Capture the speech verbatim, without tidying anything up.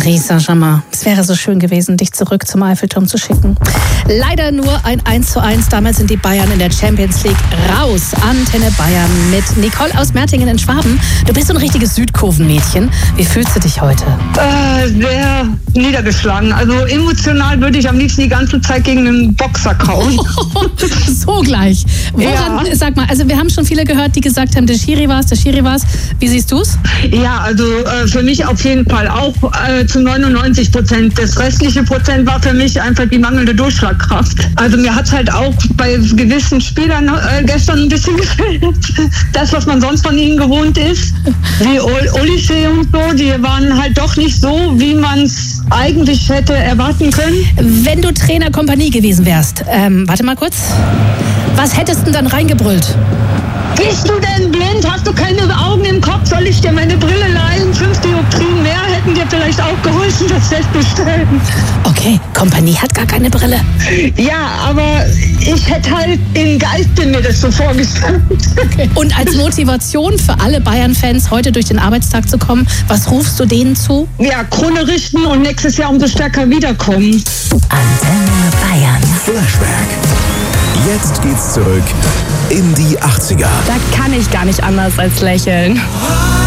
Paris Saint-Germain. Es wäre so schön gewesen, dich zurück zum Eiffelturm zu schicken. Leider nur ein eins zu eins. Damals sind die Bayern in der Champions League raus. Antenne Bayern mit Nicole aus Mertingen in Schwaben. Du bist so ein richtiges Südkurvenmädchen. Wie fühlst du dich heute? Äh, sehr niedergeschlagen. Also emotional würde ich am liebsten die ganze Zeit gegen einen Boxer kauen. So gleich. Woran, ja. Sag mal, also wir haben schon viele gehört, die gesagt haben, der Schiri war's, der Schiri war's. Wie siehst du's? Ja, also äh, für mich auf jeden Fall auch äh, zu neunundneunzig Prozent. Das restliche Prozent war für mich einfach die mangelnde Durchschlagkraft. Also mir hat's halt auch bei gewissen Spielern äh, gestern ein bisschen gefehlt. Das, was man sonst von ihnen gewohnt ist. Wie Olise und so, die waren halt doch nicht so, wie man es eigentlich hätte erwarten können. Wenn du Trainer Kompanie gewesen wärst, ähm, warte mal kurz, was hättest du denn dann reingebrüllt? Bist du denn blind? Hast du keine Augen im Kopf? Soll ich dir meine Brille leihen? Fünf Dioptrien mehr hätten dir vielleicht auch geholfen, das festzustellen. Okay, Kompanie hat gar keine Brille. Ja, aber ich hätte halt im Geiste mir das so vorgestellt. Okay. Und als Motivation für alle Bayern-Fans, heute durch den Arbeitstag zu kommen, was rufst du denen zu? Ja, Krone richten und nächstes Jahr umso stärker wiederkommen. Antenne Bayern. Flashback. Jetzt geht's zurück in die achtziger. Da kann ich gar nicht anders als lächeln.